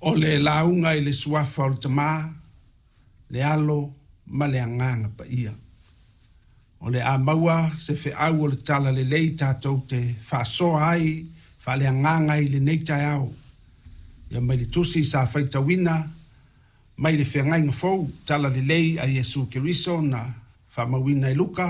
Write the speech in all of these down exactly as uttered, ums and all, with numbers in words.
o le launga i le suafa o le tamā, le alo ma le anganga pa ia. O le a maua se fe au o le tala le lei tātou te whaasoa ai, wha le anganga i le neitai au. Ia mai le tusi sa whaitawina, mai le whengai ngafou, tala le lei a Yesu Keriso na whamawina i luka,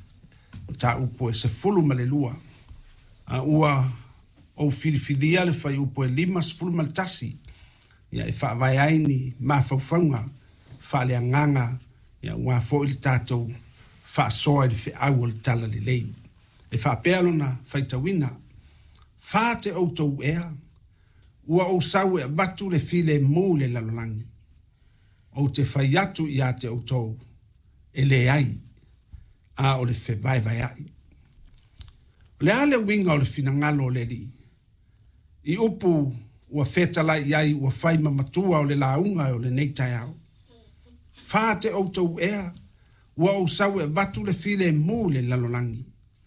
ta upo e se fulu ma le lua. A ua o filifilia le whai upo e lima se fulu ma le tasi. Ia e whaavai aini ma whauwhaunga, wha le anganga, ia ua fo ili tātou whaasoa i le whi au o le tala le lei. E whaapea na whaitawina, wha te outou ea, ua o sau e watu le file mō le lalolangi. O te whai atu i a te outou, e le ai, a o le whi vai vai ai. Le ale winga o le fina ngalo o le li. I upu ua whetala i ai ua whai mamatua o le launga o le neitai au. Wha te outou ea, ua o sau e watu le file mō le lalolangi.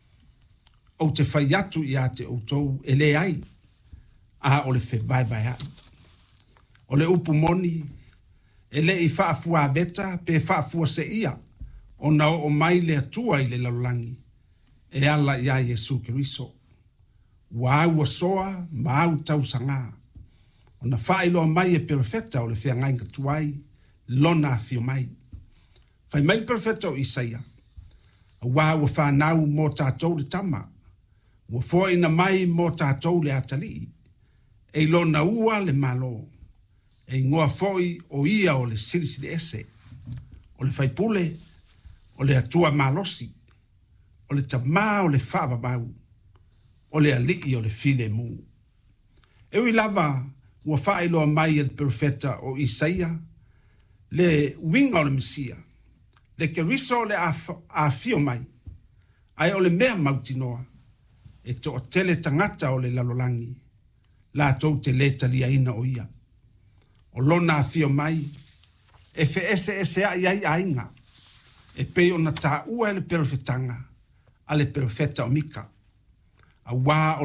O te whai atu i a te outou, e le ai, a o le whi vai vai ai. O le upu moni, e le i whaafua veta, pe whaafua se ia, o na o mai le atua i le lalolangi, e ala i a Yesu Keriso. Ua au soa, ma au tau sanga. O na whailo mai e perfecta o le whia ngai katuai, lona fio mai. Whai mai perfecta o Isaia. Ua ua whanau mō tātou le tama. Ua fō ina mai mō tātou le atali. E lona ua le malo. E ngoa foi o ia o le silisi de ese. O le whaipule, o le atua malosi. O le tamā o le whaababau. O le alii o le file mu. E ui lava ua whaeloa mai el profeta o Isaia. Le winga o le Mesia. Le Keriso o le a fio mai. Ai o le mea mautinoa. E to o tele tangata o le lalolangi. La tau te le talia ina o ia. O lona a fio mai. E fe ese ese a iai ainga. E peo na tā ua ele perfetanga. Ale perfeta o mika. A wā o